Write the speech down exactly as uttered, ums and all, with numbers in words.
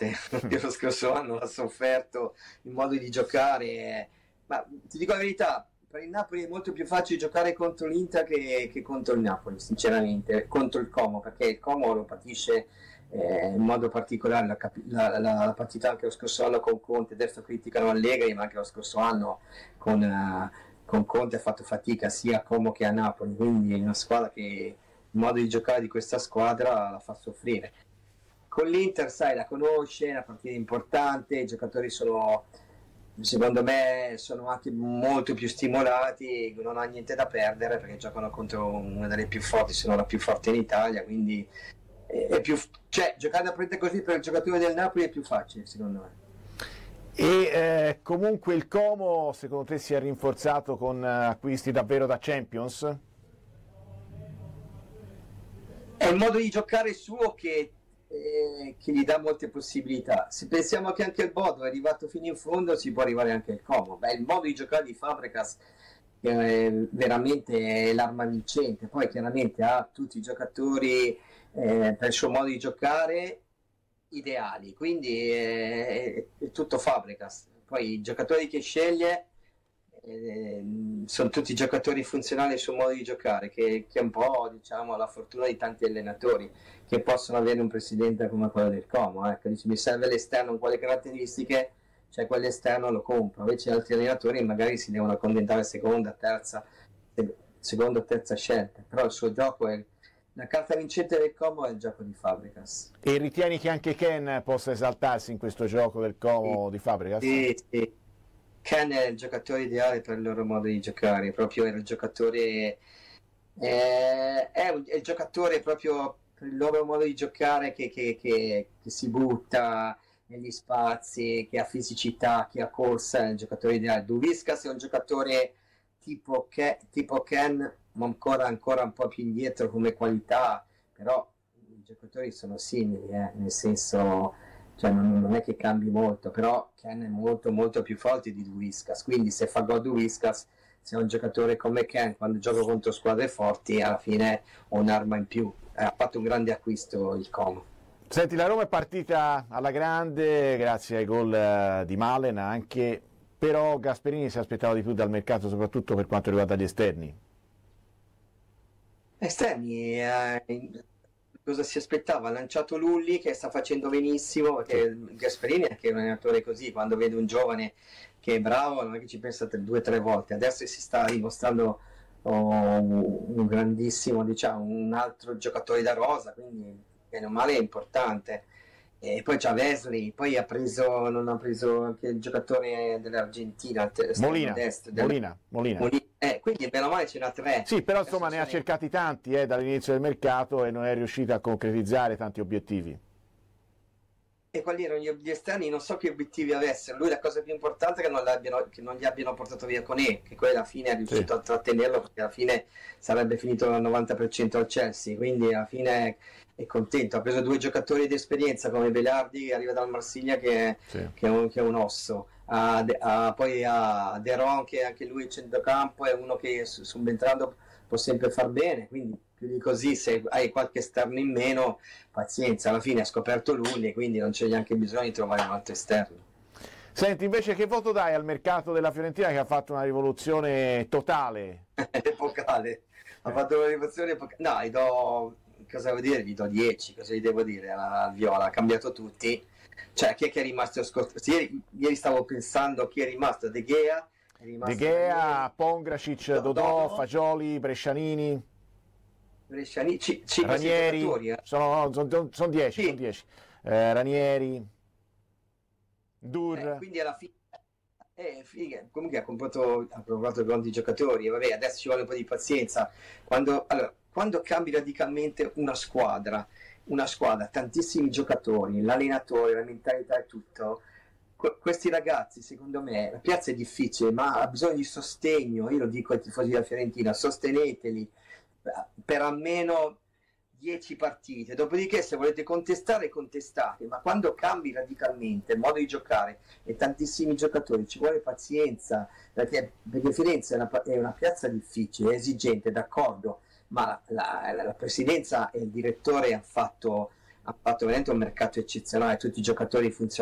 Conte, che lo scorso anno ha sofferto il modo di giocare, ma ti dico la verità, per il Napoli è molto più facile giocare contro l'Inter che, che contro il Napoli, sinceramente, contro il Como, perché il Como lo patisce eh, in modo particolare. La, capi- la, la, la partita anche lo scorso anno con Conte, adesso criticano Allegri, ma anche lo scorso anno con, uh, con Conte ha fatto fatica sia a Como che a Napoli, quindi è una squadra che il modo di giocare di questa squadra la fa soffrire. Con l'Inter, sai, la conosce, è una partita importante, i giocatori sono, secondo me, sono anche molto più stimolati, non ha niente da perdere perché giocano contro una delle più forti, se non la più forte in Italia, quindi è più, cioè, giocare da partita così per il giocatore del Napoli è più facile, secondo me. E eh, comunque il Como, secondo te, si è rinforzato con acquisti davvero da Champions? È il modo di giocare suo che, eh, che gli dà molte possibilità. Se pensiamo che anche il Bodo è arrivato fino in fondo, si può arrivare anche al Como. Beh, il modo di giocare di Fabregas è veramente l'arma vincente. Poi chiaramente ha tutti i giocatori eh, per il suo modo di giocare ideali, quindi è, è tutto Fabregas. Poi i giocatori che sceglie Eh, sono tutti giocatori funzionali sul modo di giocare, che, che è un po', diciamo, la fortuna di tanti allenatori che possono avere un presidente come quello del Como. Ecco, dice, mi serve l'esterno con quale caratteristiche, cioè quell'esterno lo compro. Invece altri allenatori magari si devono accontentare seconda, terza, seconda o terza scelta, però il suo gioco è la carta vincente del Como, è il gioco di Fabregas. E ritieni che anche Ken possa esaltarsi in questo gioco del Como sì, di Fabregas? Sì, sì. Ken è il giocatore ideale per il loro modo di giocare, proprio è il giocatore eh, è, un, è il giocatore proprio per il loro modo di giocare che, che, che, che si butta negli spazi, che ha fisicità, che ha corsa, è il giocatore ideale. Duviscas è un giocatore tipo, Ke, tipo Ken, ma ancora, ancora un po' più indietro come qualità, però i giocatori sono simili, eh, nel senso, cioè non, non è che cambi molto, però Ken è molto molto più forte di Duviscas, quindi se fa gol Duviscas, se è un giocatore come Ken, quando gioca contro squadre forti, alla fine ho un'arma in più. Eh, ha fatto un grande acquisto il Como. Senti, la Roma è partita alla grande grazie ai gol di Malen anche, però Gasperini si aspettava di più dal mercato, soprattutto per quanto riguarda gli esterni. Esterni, eh, cosa si aspettava? Ha lanciato Lulli che sta facendo benissimo, perché Gasperini è anche un allenatore così, quando vede un giovane che è bravo non è che ci pensa due o tre volte. Adesso si sta dimostrando oh, un grandissimo, diciamo, un altro giocatore da rosa, quindi bene o male è importante. E poi c'ha Wesley, poi ha preso, non ha preso anche il giocatore dell'Argentina, Molina, destro, Molina, Molina. Molina. Eh, quindi bene o male ce n'ha tre. Sì, però insomma ne ha cercati tanti eh, dall'inizio del mercato e non è riuscito a concretizzare tanti obiettivi. E quali erano gli esterni? Non so che obiettivi avessero. Lui la cosa più importante è che non, l'abbiano, che non gli abbiano portato via Koné, che poi alla fine è riuscito sì. a trattenerlo, perché alla fine sarebbe finito al novanta per cento al Chelsea, quindi alla fine è contento. Ha preso due giocatori di esperienza come Belardi, che arriva dal Marsiglia, che, sì. che, è, un, che è un osso. A, a, poi a De Ron, che anche lui centrocampo, è uno che subentrando può sempre far bene, quindi più di così, se hai qualche esterno in meno, pazienza, alla fine ha scoperto Lulli, quindi non c'è neanche bisogno di trovare un altro esterno. Senti, invece che voto dai al mercato della Fiorentina, che ha fatto una rivoluzione totale? Epocale, ha fatto una rivoluzione epocale. No, gli do, cosa devo dire? Gli do dieci, cosa gli devo dire al Viola, ha cambiato tutti. Cioè, chi è che è rimasto scorso? Ieri, ieri stavo pensando chi è rimasto, De Gea, è rimasto De Gea, Pongracic, Dodò, Dodò, Fagioli, Brescianini, Brescianini, c- c- Ranieri, eh. sono, sono, sono dieci, sì. sono dieci. Eh, Ranieri, Dur. Eh, quindi alla fine, eh, figa, comunque ha comprato, ha comprato grandi giocatori, vabbè, adesso ci vuole un po' di pazienza. Quando, allora, quando cambi radicalmente una squadra, una squadra, tantissimi giocatori, l'allenatore, la mentalità e tutto, qu- questi ragazzi, secondo me, la piazza è difficile, ma ha bisogno di sostegno. Io lo dico ai tifosi della Fiorentina, sosteneteli per almeno dieci partite, dopodiché se volete contestare, contestate, ma quando cambi radicalmente il modo di giocare e tantissimi giocatori, ci vuole pazienza, perché, perché Firenze è una, è una piazza difficile, esigente, d'accordo, ma la, la, la presidenza e il direttore hanno fatto, ha fatto veramente un mercato eccezionale, tutti i giocatori funzionano